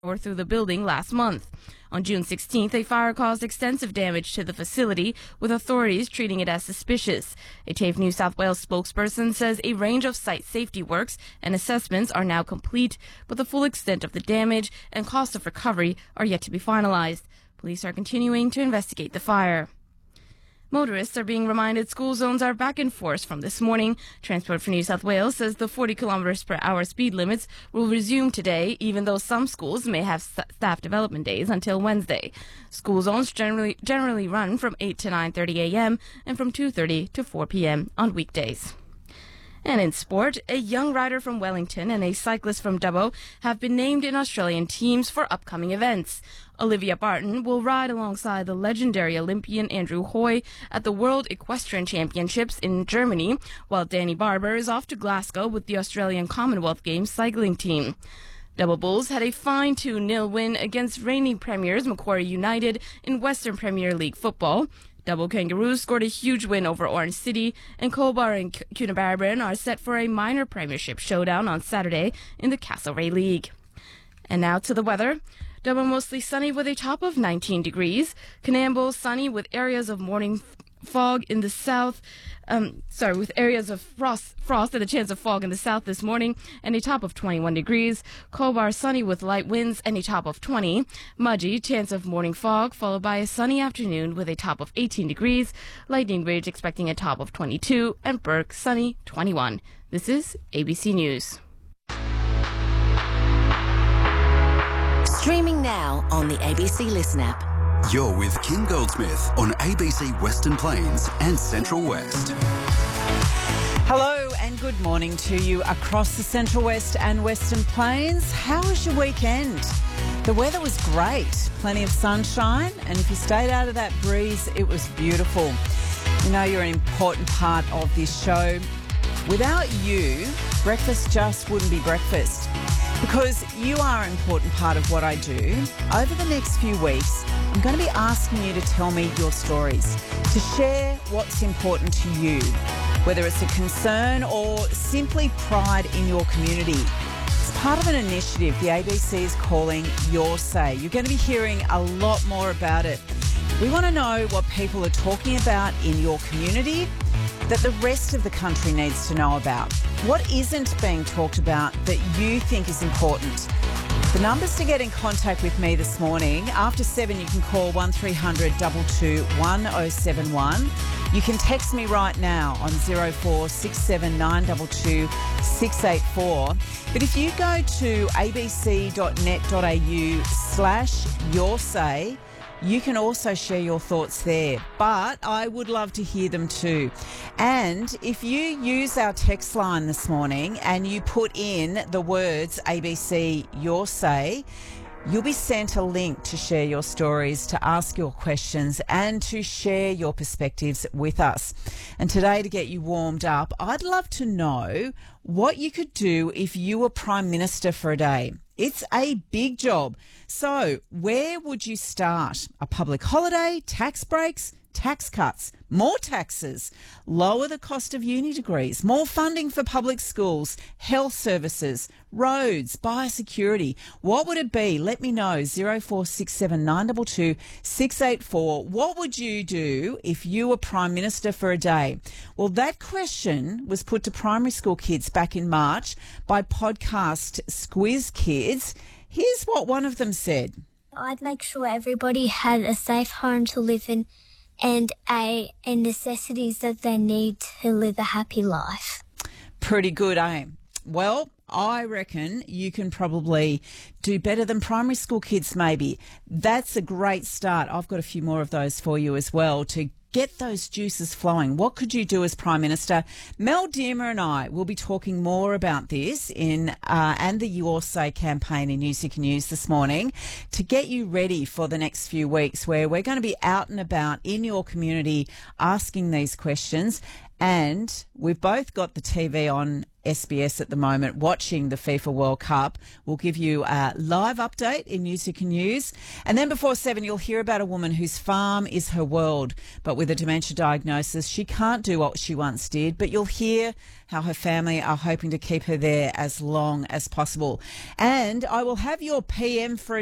through the building last month. On June 16th, a fire caused extensive damage to the facility, with authorities treating it as suspicious. A TAFE New South Wales spokesperson says a range of site safety works and assessments are now complete, but the full extent of the damage and cost of recovery are yet to be finalized. Police are continuing to investigate the fire. Motorists are being reminded school zones are back in force from this morning. Transport for New South Wales says the 40 kilometers per hour speed limits will resume today, even though some schools may have staff development days until Wednesday. School zones generally run from 8 to 9:30 a.m. and from 2:30 to 4 p.m. on weekdays. And in sport, a young rider from Wellington and a cyclist from Dubbo have been named in Australian teams for upcoming events. Olivia Barton will ride alongside the legendary Olympian Andrew Hoy at the World Equestrian Championships in Germany, while Danny Barber is off to Glasgow with the Australian Commonwealth Games cycling team. Double Bulls had a fine 2-0 win against reigning premiers Macquarie United in Western Premier League football. Double Kangaroos scored a huge win over Orange City, and Cobar and Coonabarabran are set for a minor premiership showdown on Saturday in the Castlereagh League. And now to the weather. Double mostly sunny with a top of 19 degrees. Coonamble sunny with areas of morning fog in the south. With areas of frost and a chance of fog in the south this morning, and a top of 21 degrees. Cobar sunny with light winds and a top of 20. Mudgee, chance of morning fog, followed by a sunny afternoon with a top of 18 degrees. Lightning Ridge expecting a top of 22, and Burke sunny 21. This is ABC News. Streaming now on the ABC Listen app. You're with Kim Goldsmith on ABC Western Plains and Central West. Hello and good morning to you across the Central West and Western Plains. How was your weekend? The weather was great, plenty of sunshine, and if you stayed out of that breeze, it was beautiful. You know you're an important part of this show. Without you, breakfast just wouldn't be breakfast. Because you are an important part of what I do, over the next few weeks, I'm going to be asking you to tell me your stories, to share what's important to you, whether it's a concern or simply pride in your community. It's part of an initiative the ABC is calling Your Say. You're going to be hearing a lot more about it. We want to know what people are talking about in your community that the rest of the country needs to know about. What isn't being talked about that you think is important? The numbers to get in contact with me this morning, after 7 you can call 1300 22 1071. You can text me right now on 0467 922 684. But if you go to abc.net.au/yoursay, you can also share your thoughts there, but I would love to hear them too. And if you use our text line this morning and you put in the words ABC Your Say, you'll be sent a link to share your stories, to ask your questions and to share your perspectives with us. And today, to get you warmed up, I'd love to know what you could do if you were Prime Minister for a day. It's a big job. So where would you start? A public holiday, tax breaks, tax cuts, more taxes, lower the cost of uni degrees, more funding for public schools, health services, roads, biosecurity. What would it be? Let me know. 0467 922 684. What would you do if you were Prime Minister for a day? Well, that question was put to primary school kids back in March by podcast Squiz Kids. Here's what one of them said. I'd make sure everybody had a safe home to live in and necessities that they need to live a happy life. Pretty good, eh? Well, I reckon you can probably do better than primary school kids maybe. That's a great start. I've got a few more of those for you as well to get those juices flowing. What could you do as Prime Minister? Mel Dearmer and I will be talking more about this and the Your Say campaign in News You Can Use this morning to get you ready for the next few weeks where we're going to be out and about in your community asking these questions. And we've both got the TV on SBS at the moment watching the FIFA World Cup. We'll give you a live update in News You Can Use. And then before 7, you'll hear about a woman whose farm is her world. But with a dementia diagnosis, she can't do what she once did. But you'll hear how her family are hoping to keep her there as long as possible. And I will have your PM for a